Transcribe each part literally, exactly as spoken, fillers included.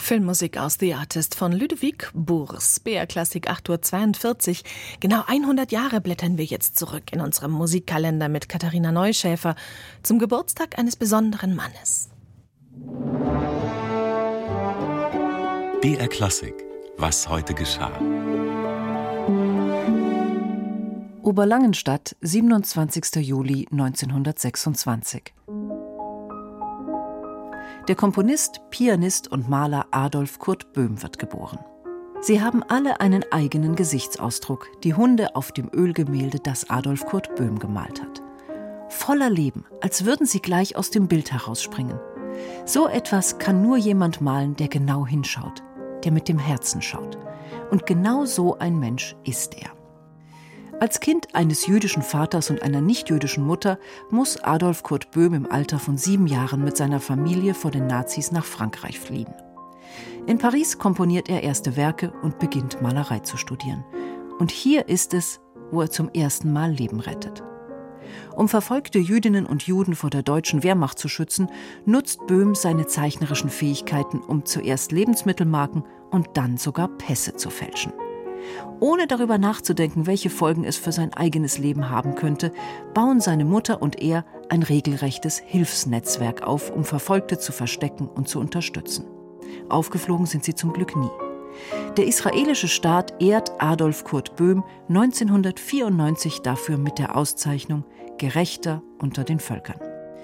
Filmmusik aus The Artist von Ludovic Bours. B R Klassik acht Uhr zweiundvierzig. Genau hundert Jahre blättern wir jetzt zurück in unserem Musikkalender mit Katharina Neuschäfer zum Geburtstag eines besonderen Mannes. B R Klassik. Was heute geschah. Oberlangenstadt, siebenundzwanzigster Juli neunzehnhundertsechsundzwanzig. Der Komponist, Pianist und Maler Adolf Kurt Böhm wird geboren. Sie haben alle einen eigenen Gesichtsausdruck, die Hunde auf dem Ölgemälde, das Adolf Kurt Böhm gemalt hat. Voller Leben, als würden sie gleich aus dem Bild herausspringen. So etwas kann nur jemand malen, der genau hinschaut, der mit dem Herzen schaut. Und genau so ein Mensch ist er. Als Kind eines jüdischen Vaters und einer nichtjüdischen Mutter muss Adolf Kurt Böhm im Alter von sieben Jahren mit seiner Familie vor den Nazis nach Frankreich fliehen. In Paris komponiert er erste Werke und beginnt Malerei zu studieren. Und hier ist es, wo er zum ersten Mal Leben rettet. Um verfolgte Jüdinnen und Juden vor der deutschen Wehrmacht zu schützen, nutzt Böhm seine zeichnerischen Fähigkeiten, um zuerst Lebensmittelmarken und dann sogar Pässe zu fälschen. Ohne darüber nachzudenken, welche Folgen es für sein eigenes Leben haben könnte, bauen seine Mutter und er ein regelrechtes Hilfsnetzwerk auf, um Verfolgte zu verstecken und zu unterstützen. Aufgeflogen sind sie zum Glück nie. Der israelische Staat ehrt Adolf Kurt Böhm neunzehnhundertvierundneunzig dafür mit der Auszeichnung Gerechter unter den Völkern.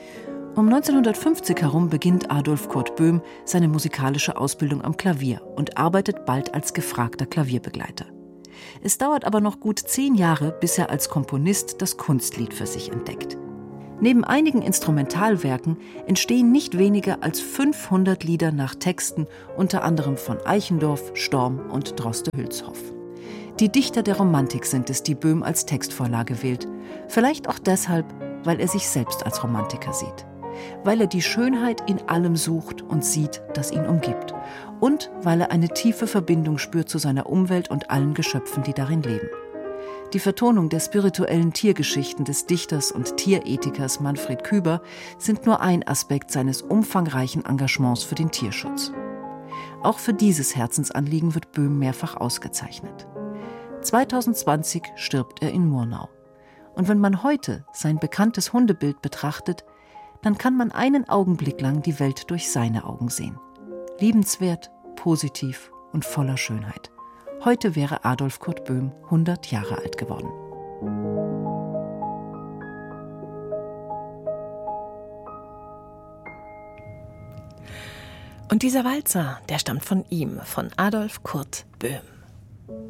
Um neunzehnhundertfünfzig herum beginnt Adolf Kurt Böhm seine musikalische Ausbildung am Klavier und arbeitet bald als gefragter Klavierbegleiter. Es dauert aber noch gut zehn Jahre, bis er als Komponist das Kunstlied für sich entdeckt. Neben einigen Instrumentalwerken entstehen nicht weniger als fünfhundert Lieder nach Texten, unter anderem von Eichendorff, Storm und Droste-Hülshoff. Die Dichter der Romantik sind es, die Böhm als Textvorlage wählt. Vielleicht auch deshalb, weil er sich selbst als Romantiker sieht. Weil er die Schönheit in allem sucht und sieht, das ihn umgibt. Und weil er eine tiefe Verbindung spürt zu seiner Umwelt und allen Geschöpfen, die darin leben. Die Vertonung der spirituellen Tiergeschichten des Dichters und Tierethikers Manfred Küber sind nur ein Aspekt seines umfangreichen Engagements für den Tierschutz. Auch für dieses Herzensanliegen wird Böhm mehrfach ausgezeichnet. zweitausendzwanzig stirbt er in Murnau. Und wenn man heute sein bekanntes Hundebild betrachtet, dann kann man einen Augenblick lang die Welt durch seine Augen sehen. Liebenswert, positiv und voller Schönheit. Heute wäre Adolf Kurt Böhm hundert Jahre alt geworden. Und dieser Walzer, der stammt von ihm, von Adolf Kurt Böhm.